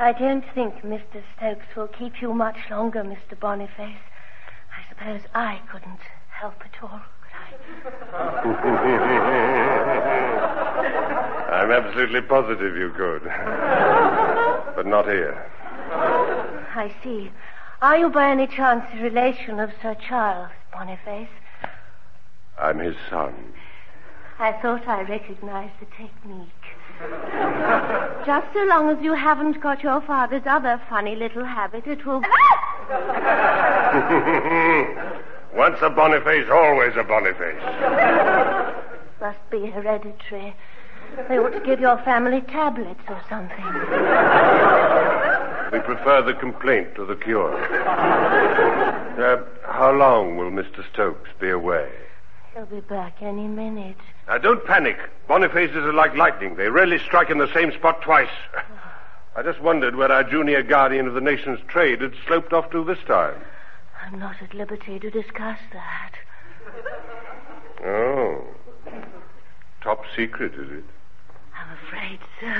I don't think Mr. Stokes will keep you much longer, Mr. Boniface. I suppose I couldn't help at all, could I? I'm absolutely positive you could. But not here. I see. Are you by any chance a relation of Sir Charles Boniface? I'm his son. I thought I recognized the technique. Just so long as you haven't got your father's other funny little habit, it will... Once a Boniface, always a Boniface. Must be hereditary. They ought to give your family tablets or something. We prefer the complaint to the cure. How long will Mr. Stokes be away? He'll be back any minute. Now, don't panic. Bonifaces are like lightning. They rarely strike in the same spot twice. I just wondered where our junior guardian of the nation's trade had sloped off to this time. I'm not at liberty to discuss that. Oh. Top secret, is it? I'm afraid so.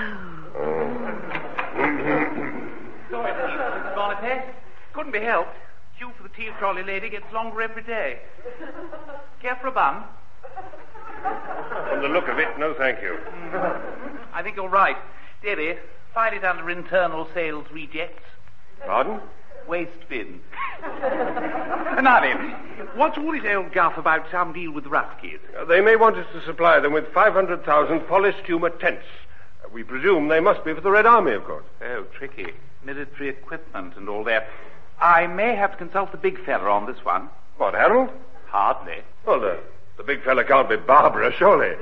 Sorry, Mr. Boniface. Couldn't be helped. Queue for the tea trolley lady gets longer every day. Care for a bun? From the look of it, no thank you. I think you're right. Dearie, file it under internal sales rejects. Pardon? Waste bin. Now then, what's all this old guff about some deal with the Ruskies? They may want us to supply them with 500,000 polystumer tents. We presume they must be for the Red Army, of course. Oh, tricky. Military equipment and all that. I may have to consult the big fella on this one. What, Harold? Hardly. Well, the big fella can't be Barbara, surely.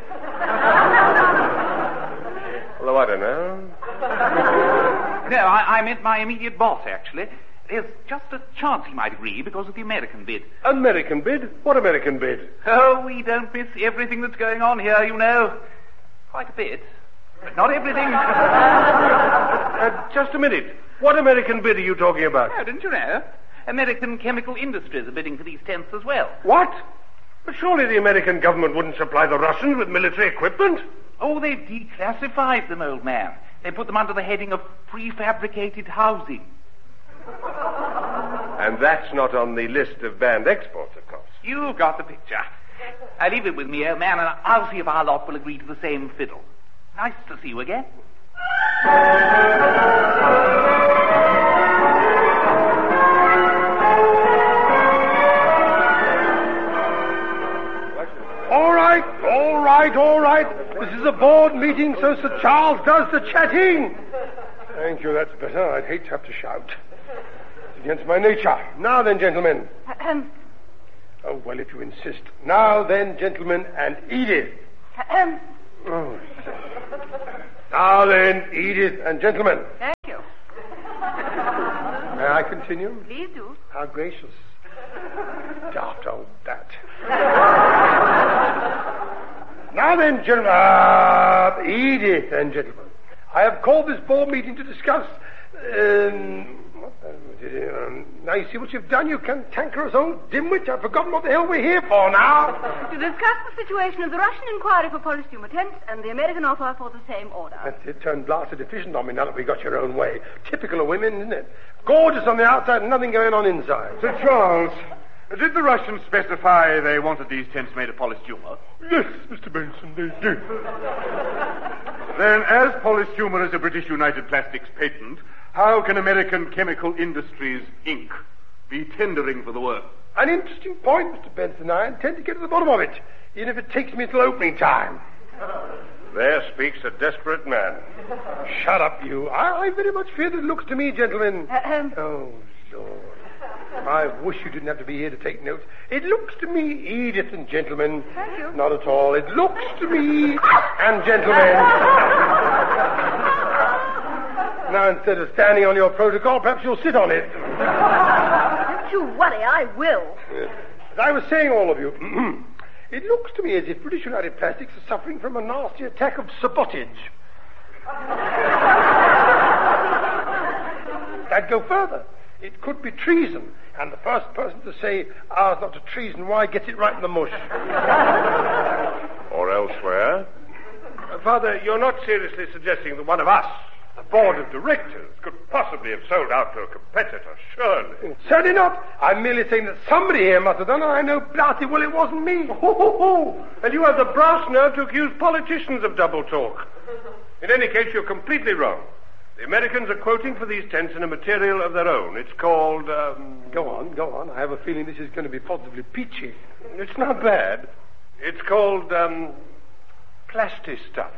Although I don't know. No, I meant my immediate boss, actually. There's just a chance he might agree because of the American bid. American bid? What American bid? Oh, we don't miss everything that's going on here, you know. Quite a bit. But not everything. Just a minute. What American bid are you talking about? Oh, didn't you know? American chemical industries are bidding for these tents as well. What? But surely the American government wouldn't supply the Russians with military equipment? Oh, they've declassified them, old man. They put them under the heading of prefabricated housing. And that's not on the list of banned exports, of course. You've got the picture. Leave it with me, old man, and I'll see if our lot will agree to the same fiddle. Nice to see you again. All right. This is a board meeting, so Sir Charles does the chatting. Thank you, that's better. I'd hate to have to shout. It's against my nature. Now then, gentlemen. Oh, well, if you insist. Now then, gentlemen, and Edith. Oh. Now then, Edith and gentlemen. Thank you. May I continue? Please do. How gracious. Daft old bat. Now then, gentlemen, Edith and gentlemen, I have called this board meeting to discuss, now you see what you've done, you cantankerous old dimwit. I've forgotten what the hell we're here for now. To discuss the situation of the Russian inquiry for polystumer tents and the American offer for the same order. That's it, turned blasted efficient on me now that we got your own way. Typical of women, isn't it? Gorgeous on the outside and nothing going on inside. Sir Charles, did the Russians specify they wanted these tents made of polystumer? Yes, Mr. Benson, they did. Then, as polystumer is a British United Plastics patent, how can American Chemical Industries, Inc. be tendering for the work? An interesting point, Mr. Benson. I intend to get to the bottom of it, even if it takes me till opening time. There speaks a desperate man. Shut up, you. I very much fear that it looks to me, gentlemen... Oh, Lord. I wish you didn't have to be here to take notes. It looks to me, Edith and gentlemen... Thank you. Not at all. It looks to me, and gentlemen... Now, instead of standing on your protocol, perhaps you'll sit on it. Don't you worry, I will. As I was saying, all of you, it looks to me as if British United Plastics are suffering from a nasty attack of sabotage. I'd go further. It could be treason, and the first person to say, ours not to treason, why, gets it right in the mush. Or elsewhere. Father, you're not seriously suggesting that one of us The board of directors could possibly have sold out to a competitor, surely. Certainly not. I'm merely saying that somebody here must have done it. I know bloody well it wasn't me. And you have the brass nerve to accuse politicians of double talk. In any case, you're completely wrong. The Americans are quoting for these tents in a material of their own. It's called, Go on. I have a feeling this is going to be positively peachy. It's not bad. It's called, plasti stuff.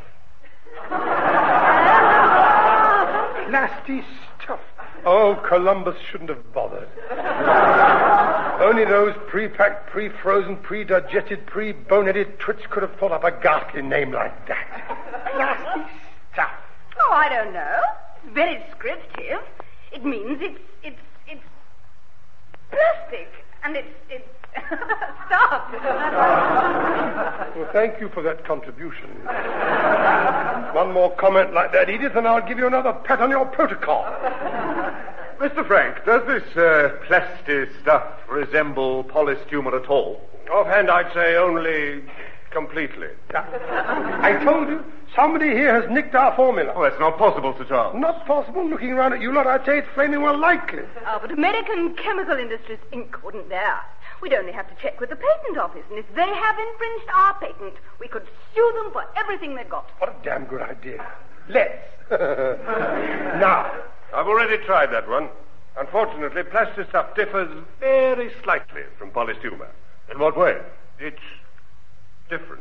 Nasty stuff. Oh, Columbus shouldn't have bothered. Only those pre-packed, pre-frozen, pre-digested, pre-boneheaded twits could have thought up a ghastly name like that. Nasty stuff. Oh, I don't know. It's very descriptive. It means it's plastic. And it's stop. Well, thank you for that contribution. One more comment like that, Edith, and I'll give you another pat on your protocol. Mr. Frank, does this plasti stuff resemble polystumer at all? Offhand, I'd say only completely. I told you, somebody here has nicked our formula. Oh, that's not possible, Sir Charles. Not possible. Looking around at you lot, I'd say it's flaming well likely. Oh, but American Chemical Industries Inc. wouldn't dare. We'd only have to check with the patent office, and if they have infringed our patent, we could sue them for everything they've got. What a damn good idea. Let's. Now. I've already tried that one. Unfortunately, plasti stuff differs very slightly from polystumer. In what way? It's different.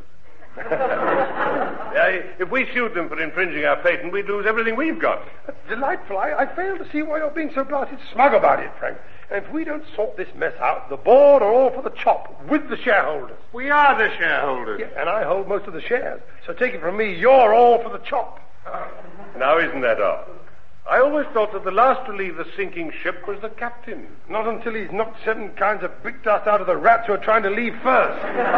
If we sued them for infringing our patent, we'd lose everything we've got. That's delightful. I fail to see why you're being so blasted smug about it, Frank. And if we don't sort this mess out, the board are all for the chop with the shareholders. We are the shareholders. Yeah, and I hold most of the shares. So take it from me, you're all for the chop. Now, isn't that odd? I always thought that the last to leave the sinking ship was the captain. Not until he's knocked 7 kinds of brick dust out of the rats who are trying to leave first.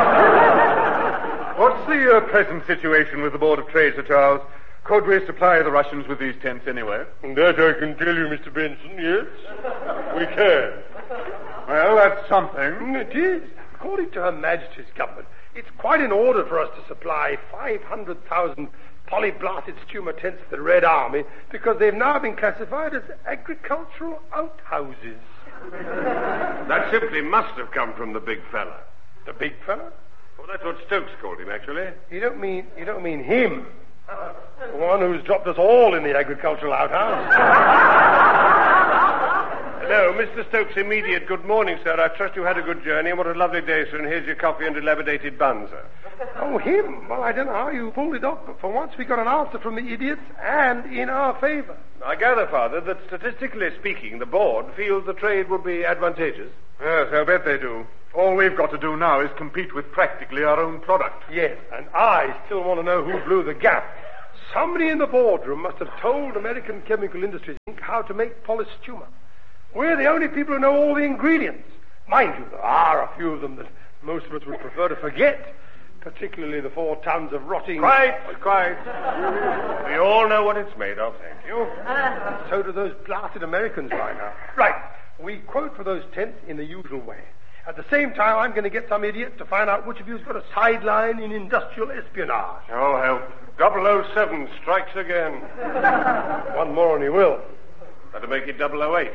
What's the present situation with the Board of Trade, Sir Charles? Could we supply the Russians with these tents anyway? That I can tell you, Mr. Benson, yes. We can. Well, that's something. It is. According to Her Majesty's government, it's quite in order for us to supply 500,000 polyblasted stumer tents to the Red Army because they've now been classified as agricultural outhouses. That simply must have come from the big fella. The big fella? Well, that's what Stokes called him, actually. You don't mean him? The one who's dropped us all in the agricultural outhouse. Hello, Mr. Stokes, immediate good morning, sir. I trust you had a good journey, and what a lovely day, sir, and here's your coffee and dilapidated bun, sir. Oh, him? Well, I don't know how you pulled it off, but for once we got an answer from the idiots and in our favor. I gather, Father, that statistically speaking, the board feels the trade would be advantageous. Yes, I bet they do. All we've got to do now is compete with practically our own product. Yes, and I still want to know who blew the gap. Somebody in the boardroom must have told American Chemical Industries Inc. how to make polystumer. We're the only people who know all the ingredients. Mind you, there are a few of them that most of us would prefer to forget, particularly the 4 tons of rotting... Quiet. We all know what it's made of, thank you. So do those blasted Americans by now. Right, we quote for those tents in the usual way. At the same time, I'm going to get some idiot to find out which of you's got a sideline in industrial espionage. Oh, help. 007 strikes again. One more and he will. That'll make it 008.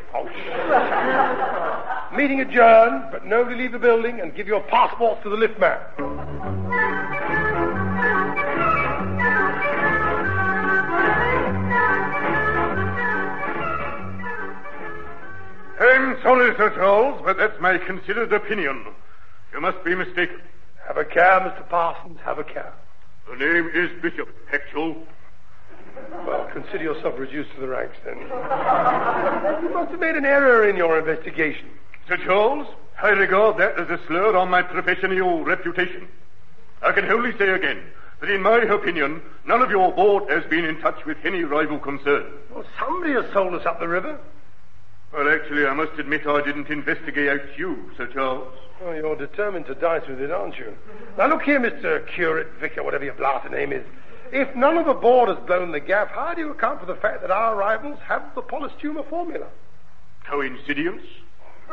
Oh, meeting adjourned, but nobody leave the building and give your passports to the lift man. I'm sorry, Sir Charles, but that's my considered opinion. You must be mistaken. Have a care, Mr. Parsons, have a care. The name is Bishop Hexel. Well, consider yourself reduced to the ranks, then. You must have made an error in your investigation. Sir Charles, I regard that as a slur on my professional reputation. I can wholly say again that in my opinion, none of your board has been in touch with any rival concern. Well, somebody has sold us up the river. Well, actually, I must admit I didn't investigate you, Sir Charles. Oh, you're determined to dice with it, aren't you? Now, look here, Mr. Curate, Vicar, whatever your blasted name is. If none of the board has blown the gap, how do you account for the fact that our rivals have the polystumer formula? Coincidence? It's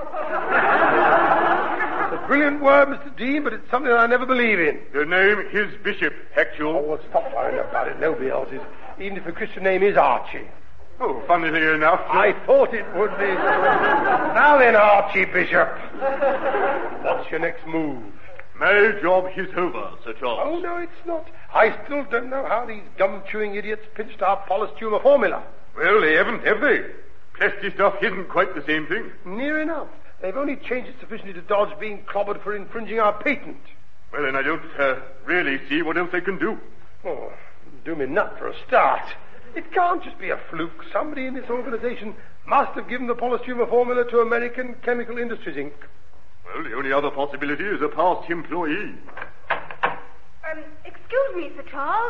a brilliant word, Mr. Dean, but it's something I never believe in. The name is Bishop Hexel. Oh, well, stop worrying about it. Nobody else is. even if the Christian name is Archie. Oh, funnily enough. I thought it would be. Now then, Archie Bishop. What's your next move? My job is over, Sir Charles. Oh, no, it's not. I still don't know how these gum-chewing idiots pinched our polystumer formula. Well, they haven't, have they? Plastic stuff isn't quite the same thing. Near enough. They've only changed it sufficiently to dodge being clobbered for infringing our patent. Well, then I don't really see what else they can do. Oh, do me nut for a start. It can't just be a fluke. Somebody in this organization must have given the polystumer formula to American Chemical Industries, Inc. Well, the only other possibility is a past employee. Excuse me, Sir Charles.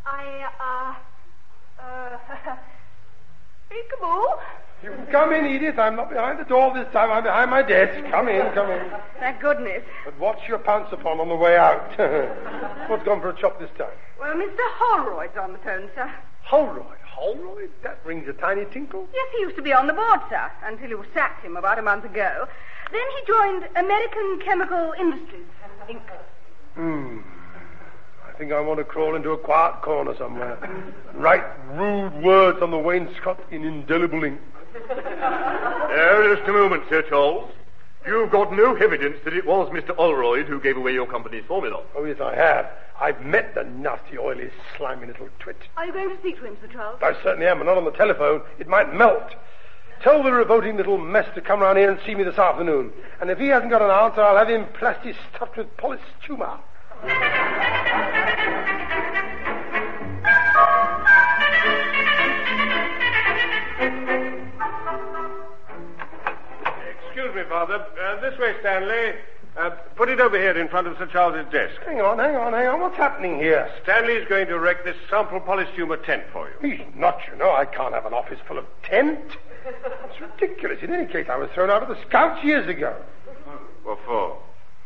Peekaboo. You can come in, Edith. I'm not behind the door this time. I'm behind my desk. Come in, come in. Thank goodness. But watch your pants upon on the way out. What's gone for a chop this time? Well, Mr. Holroyd's on the phone, sir. Holroyd? Holroyd? That rings a tiny tinkle. Yes, he used to be on the board, sir, until you sacked him about a month ago. Then he joined American Chemical Industries, Inc. I think I want to crawl into a quiet corner somewhere. Write rude words on the wainscot in indelible ink. Just a moment, Sir Charles. You've got no evidence that it was Mr. Holroyd who gave away your company's formula. Oh, yes, I have. I've met the nasty, oily, slimy little twit. Are you going to speak to him, Sir Charles? I certainly am, but not on the telephone. It might melt. Tell the revolting little mess to come round here and see me this afternoon. And if he hasn't got an answer, I'll have him plastic stuffed with polystumer. Excuse me, Father. This way, Stanley. Put it over here in front of Sir Charles's desk. Hang on. What's happening here? Stanley's going to erect this sample polystumer tent for you. He's not, you know. I can't have an office full of tent. It's ridiculous. In any case, I was thrown out of the Scouts years ago. What for?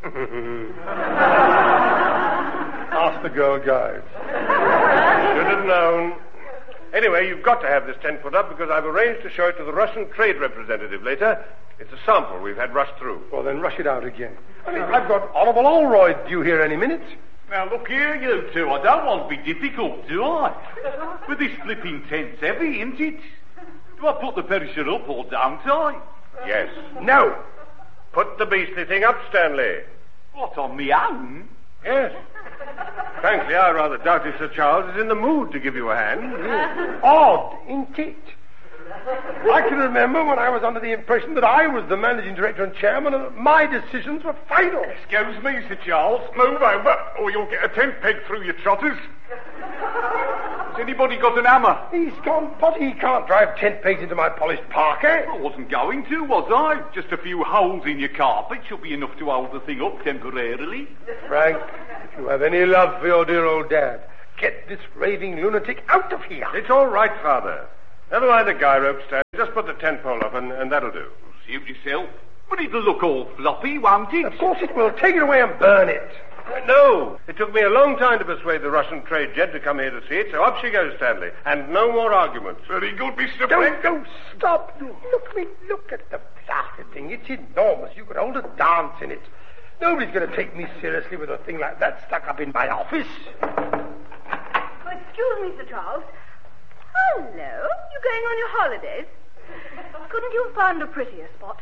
Ask the Girl Guides. Should have known. Anyway, you've got to have this tent put up because I've arranged to show it to the Russian trade representative later. It's a sample we've had rushed through. Well, then rush it out again. I mean, I've got Oliver Holroyd due here any minute. Now, look here, you two. I don't want to be difficult, do I? But this flipping tent's heavy, isn't it? Do I put the perisher up or don't I? Yes. No. Put the beastly thing up, Stanley. What, on me own? Yes. Frankly, I rather doubt if Sir Charles is in the mood to give you a hand. Odd, isn't it? I can remember when I was under the impression that I was the managing director and chairman and that my decisions were final. Excuse me, Sir Charles. Move over, or you'll get a tent peg through your trotters. Has anybody got an hammer? He's gone potty. He can't drive tent pegs into my polished parquet. I wasn't going to, was I? Just a few holes in your carpet should be enough to hold the thing up temporarily. Frank, if you have any love for your dear old dad, get this raving lunatic out of here. It's all right, Father. Never mind the guy rope, Stan. Just put the tent pole up and that'll do. Suit yourself. But it'll look all floppy, won't it? Of course it will. Take it away and burn it. No. It took me a long time to persuade the Russian trade jet to come here to see it, so up she goes, Stanley. And no more arguments. Very good, Mr. Don't stop. Look at the blasted thing. It's enormous. You could hold a dance in it. Nobody's going to take me seriously with a thing like that stuck up in my office. Oh, excuse me, Sir Charles. Hello. You going on your holidays? Couldn't you have found a prettier spot?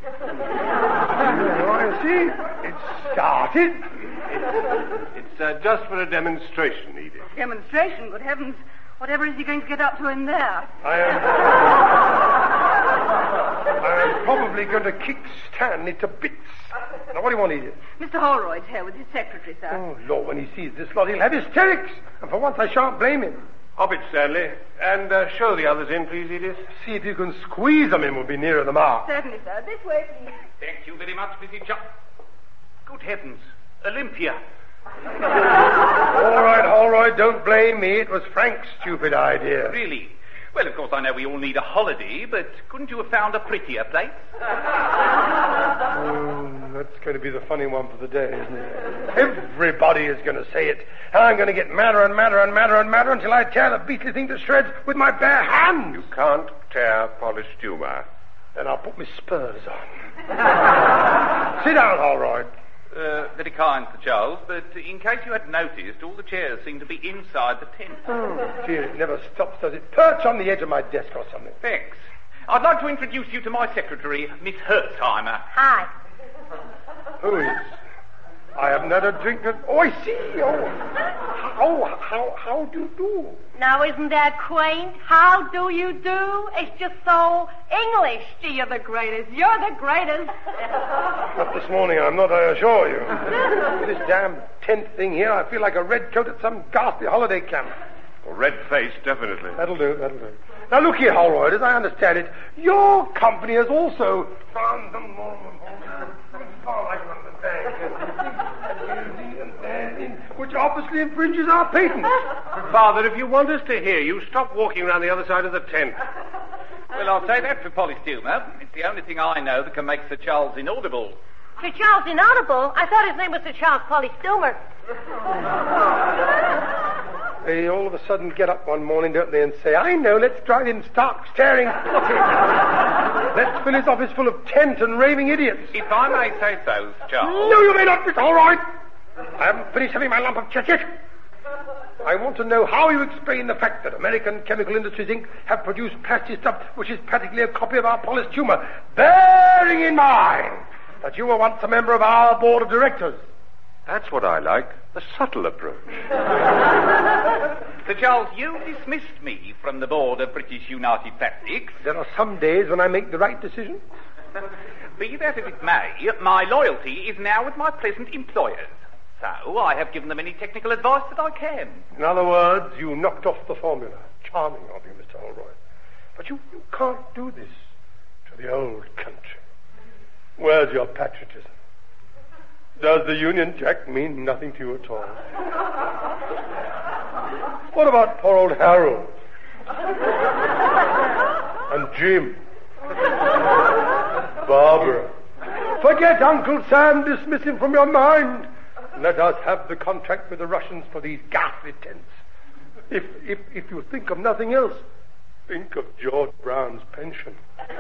I see. It's started. It's just for a demonstration, Edith. Demonstration? Good heavens. Whatever is he going to get up to in there? I am probably going to kick Stanley to bits. Now, what do you want, Edith? Mr. Holroyd's here with his secretary, sir. Oh, Lord, when he sees this lot, he'll have hysterics. And for once, I shan't blame him. Hop it, Stanley. And show the others in, please, Edith. See if you can squeeze them in. We'll be nearer the mark. Certainly, sir. This way, please. Thank you very much, Mrs. Chuck. Good heavens. Olympia. All right, Holroyd, don't blame me. It was Frank's stupid idea. Really? Well, of course, I know we all need a holiday, but couldn't you have found a prettier place? That's going to be the funny one for the day, isn't it? Everybody is going to say it. And I'm going to get madder and madder and madder and madder until I tear the beastly thing to shreds with my bare hands. You can't tear polystumer. Then I'll put my spurs on. Sit down, Holroyd. Very kind, Sir Charles, but in case you hadn't noticed, all the chairs seem to be inside the tent. Oh, dear, it never stops, does it? Perch on the edge of my desk or something. Thanks. I'd like to introduce you to my secretary, Miss Hertzheimer. Hi. Who is? I haven't had a drink of... Oh, I see. How do you do? Now, isn't that quaint? How do you do? It's just so English. Gee, you're the greatest. You're the greatest. Not this morning, I'm not, I assure you. With this damn tent thing here, I feel like a redcoat at some ghastly holiday camp. Well, red face, definitely. That'll do. Now, look here, Holroyd, as I understand it, your company has also found them... which obviously infringes our patent. Father, if you want us to hear you, stop walking around the other side of the tent. Well, I'll say that for Polystuma. It's the only thing I know that can make Sir Charles inaudible. Sir Charles Inaudible? I thought his name was Sir Charles Polystumer. They all of a sudden get up one morning, don't they, and say, I know, let's drive him stark staring. Let's fill his office full of tent and raving idiots. If I may say so, Sir Charles. No, you may not, Mr. Holroyd. I haven't finished having my lump of chat yet. I want to know how you explain the fact that American Chemical Industries, Inc. have produced plastic stuff which is practically a copy of our Polystuma, bearing in mind that you were once a member of our board of directors. That's what I like, the subtle approach. Sir Charles, you dismissed me from the board of British United Plastics. There are some days when I make the right decision. Be that as it may, my loyalty is now with my present employers. So I have given them any technical advice that I can. In other words, you knocked off the formula. Charming of you, Mr. Holroyd. But you can't do this to the old country. Where's your patriotism? Does the Union Jack mean nothing to you at all? What about poor old Harold? And Jim? Barbara? Forget Uncle Sam, dismiss him from your mind. Let us have the contract with the Russians for these ghastly tents. If you think of nothing else, think of George Brown's pension.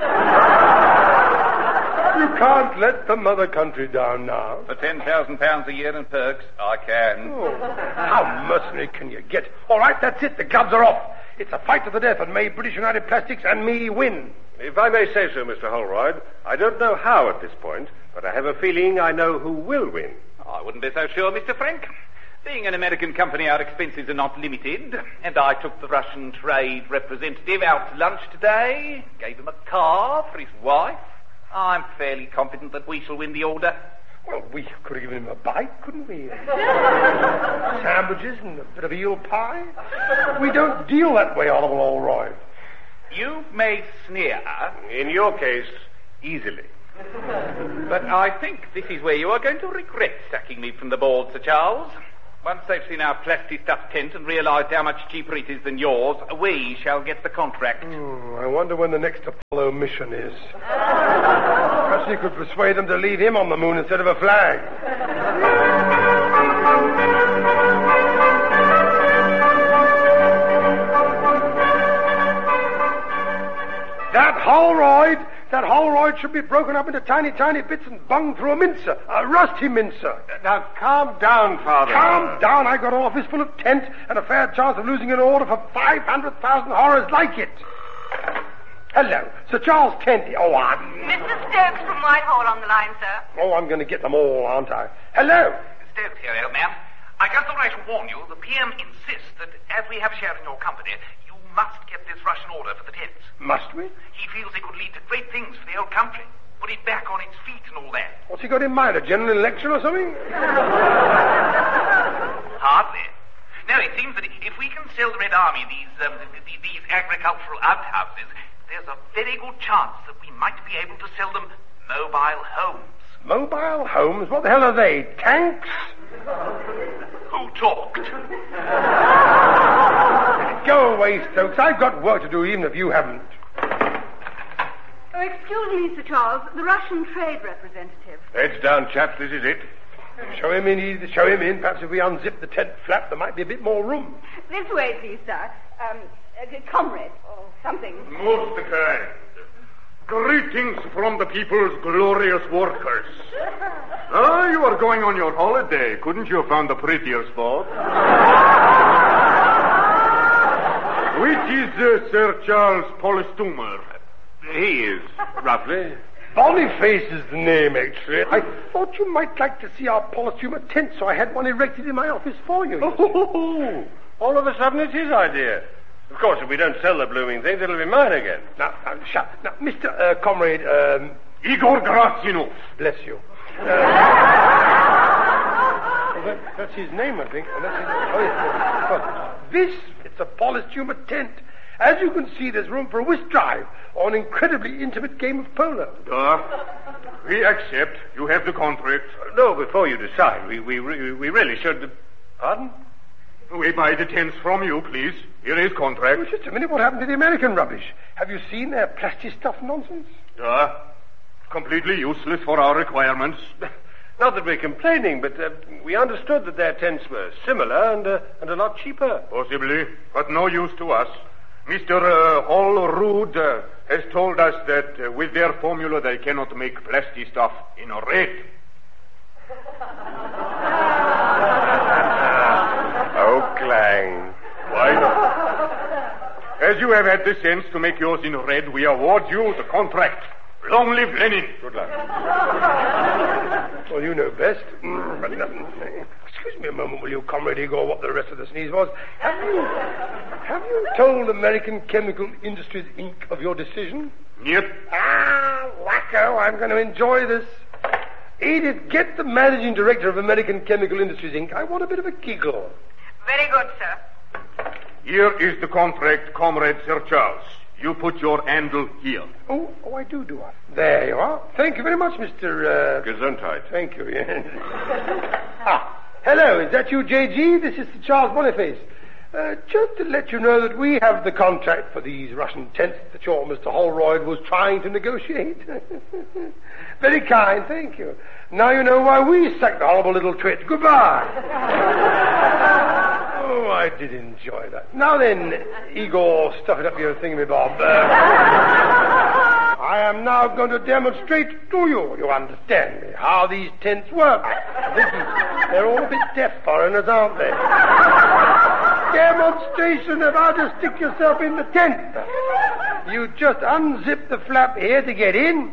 You can't let the mother country down now. For £10,000 a year in perks, I can. Oh, how mercenary can you get? All right, that's it. The gloves are off. It's a fight to the death, and may British United Plastics and me win. If I may say so, Mr. Holroyd, I don't know how at this point, but I have a feeling I know who will win. I wouldn't be so sure, Mr. Frank. Being an American company, our expenses are not limited, and I took the Russian trade representative out to lunch today, gave him a car for his wife. I'm fairly confident that we shall win the order. Well, we could have given him a bite, couldn't we? Sandwiches and a bit of eel pie. We don't deal that way, Oliver Holroyd. You may sneer. In your case, easily. But I think this is where you are going to regret sacking me from the board, Sir Charles. Once they've seen our plastic stuffed tent and realised how much cheaper it is than yours, we shall get the contract. I wonder when the next Apollo mission is. Perhaps he could persuade them to leave him on the moon instead of a flag. That Holroyd should be broken up into tiny, tiny bits and bunged through a mincer, a rusty mincer. Now, calm down, Father. Calm down. I got an office full of tent and a fair chance of losing an order for 500,000 horrors like it. Hello, Sir Charles Tenty. Oh, Mr. Stokes from Whitehall on the line, sir. Oh, I'm going to get them all, aren't I? Hello. Stokes here, old man. I just thought I should warn you, the PM insists that as we have a share in your company, you must get this Russian order for the tents. Must we? He feels it could lead to great things for the old country. Put it back on its feet and all that. What's he got in mind, a general election or something? Hardly. No, it seems that if we can sell the Red Army these agricultural outhouses, there's a very good chance that we might be able to sell them mobile homes. Mobile homes? What the hell are they? Tanks? Who talked? Go away, Stokes. I've got work to do, even if you haven't. Excuse me, Sir Charles. The Russian trade representative. Heads down, chaps. This is it. Show him in, Edith. Show him in. Perhaps if we unzip the tent flap, there might be a bit more room. This way, please, sir. Comrade, or something. Most kind. Greetings from the people's glorious workers. Ah, you are going on your holiday. Couldn't you have found a prettier spot? Which is Sir Charles Polystumer? He is, roughly. Boniface is the name, actually. I thought you might like to see our Polystumer tent, so I had one erected in my office for you. Oh, all of a sudden it's his idea. Of course, if we don't sell the blooming things, it'll be mine again. Now, shut. Now, Mr. Comrade, Igor Grazinov. Bless you. That's his name, I think. And that's his, it's a Polystumer tent. As you can see, there's room for a whist drive or an incredibly intimate game of polo. We accept. You have the contract. No, before you decide, we really should... Pardon? We buy the tents from you, please. Here is contract. Oh, just a minute. What happened to the American rubbish? Have you seen their plastic stuff nonsense? Completely useless for our requirements. Not that we're complaining, but we understood that their tents were similar and a lot cheaper. Possibly, but no use to us. Mr. Hallrood has told us that with their formula they cannot make plastic stuff in red. Oh, Clang. Why not? As you have had the sense to make yours in red, we award you the contract. Long live Lenin. Good luck. Well, you know best. Excuse me a moment, will you, Comrade Igor, what the rest of the sneeze was? Have you told American Chemical Industries, Inc. of your decision? Yep. Wacko, I'm going to enjoy this. Edith, get the managing director of American Chemical Industries, Inc. I want a bit of a giggle. Very good, sir. Here is the contract, Comrade Sir Charles. You put your handle here. Oh, I do I? There you are. Thank you very much, Mr. Gesundheit. Thank you, yes. Hello, is that you, J.G.? This is Sir Charles Boniface. Just to let you know that we have the contract for these Russian tents that your Mr. Holroyd was trying to negotiate. Very kind, thank you. Now you know why we sacked the horrible little twit. Goodbye. Oh, I did enjoy that. Now then, Igor, stuff it up your thingamabob. I am now going to demonstrate to you understand me, how these tents work. They're all a bit deaf foreigners, aren't they? Demonstration of how to stick yourself in the tent. You just unzip the flap here to get in,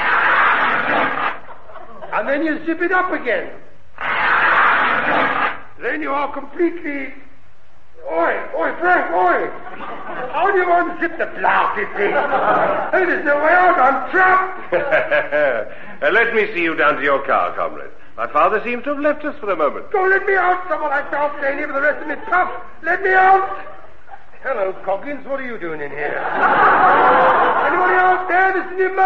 and then you zip it up again. Then you are completely... Oi, Frank, oi! How do you unzip the blasted thing? Hey, there's no way out, I'm trapped! Let me see you down to your car, comrade. My father seems to have left us for a moment. Go, let me out, someone. I can't stay here for the rest of me puff. Let me out! Hello, Coggins, what are you doing in here? Anybody out there? This is